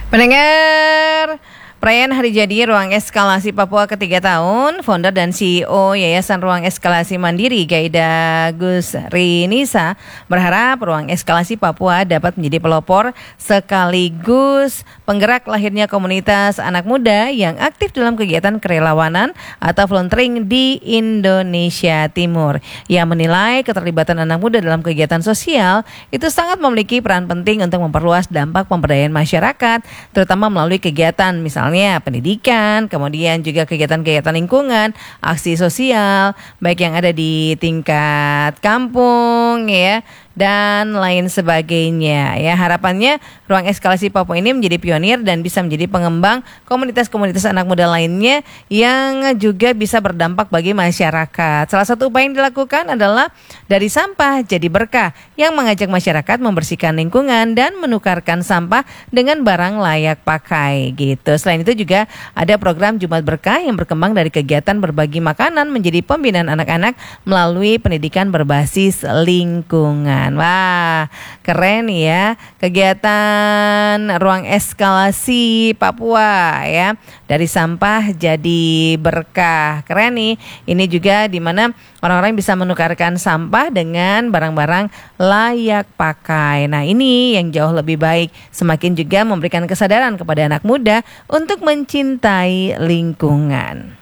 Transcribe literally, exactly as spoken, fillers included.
Pendengar, perayaan Hari Jadi Ruang Eskalasi Papua ketiga tahun, founder dan C E O Yayasan Ruang Eskalasi Mandiri Gaida Gus Rinisa berharap Ruang Eskalasi Papua dapat menjadi pelopor sekaligus penggerak lahirnya komunitas anak muda yang aktif dalam kegiatan kerelawanan atau volunteering di Indonesia Timur. Ia menilai keterlibatan anak muda dalam kegiatan sosial itu sangat memiliki peran penting untuk memperluas dampak pemberdayaan masyarakat, terutama melalui kegiatan misalnya pendidikan, kemudian juga kegiatan-kegiatan lingkungan, aksi sosial, baik yang ada di tingkat kampung ya, dan lain sebagainya ya. Harapannya Ruang Eskalasi Papua ini menjadi pionir dan bisa menjadi pengembang komunitas-komunitas anak muda lainnya yang juga bisa berdampak bagi masyarakat. Salah satu upaya yang dilakukan adalah dari sampah jadi berkah yang mengajak masyarakat membersihkan lingkungan dan menukarkan sampah dengan barang layak pakai gitu. Selain itu juga ada program Jumat Berkah yang berkembang dari kegiatan berbagi makanan menjadi pembinaan anak-anak melalui pendidikan berbasis lingkungan. Wah, keren ya kegiatan Ruang Eskalasi Papua ya. Dari sampah jadi berkah. Keren nih. Ini juga di mana orang-orang bisa menukarkan sampah dengan barang-barang layak pakai. Nah, ini yang jauh lebih baik. Semakin juga memberikan kesadaran kepada anak muda untuk mencintai lingkungan.